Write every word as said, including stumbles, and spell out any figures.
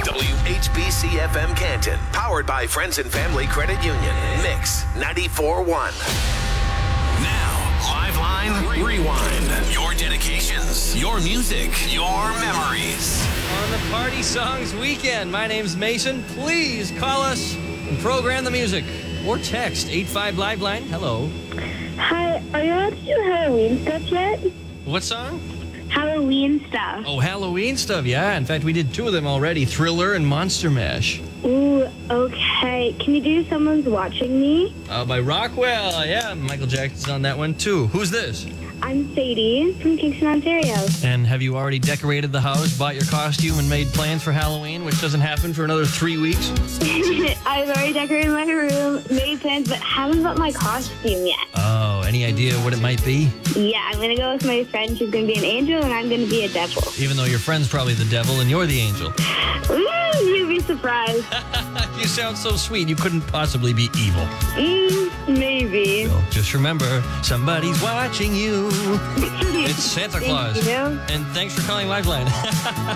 W H B C F M Canton, powered by Friends and Family Credit Union. Mix ninety-four point one. Now, Liveline Rewind. Your dedications, your music, your memories. On the Party Songs Weekend, my name's Mason. Please call us and program the music. Or text eight five Liveline. Hello. Hi, are you allowed to do Halloween stuff yet? What song? Halloween stuff. Oh, Halloween stuff, yeah. In fact, we did two of them already, Thriller and Monster Mash. Ooh, okay. Can you do Someone's Watching Me? Uh, by Rockwell, yeah. Michael Jackson's on that one, too. Who's this? I'm Sadie from Kingston, Ontario. And have you already decorated the house, bought your costume, and made plans for Halloween, which doesn't happen for another three weeks? I've already decorated my room, made plans, but haven't bought my costume yet. Oh, any idea what it might be? Yeah, I'm going to go with my friend. She's going to be an angel, and I'm going to be a devil. Even though your friend's probably the devil and you're the angel. Ooh, you'd be surprised. You sound so sweet. You couldn't possibly be evil. Mm, maybe. So just remember, somebody's watching you. It's Santa Claus. Thank you. And thanks for calling Liveline.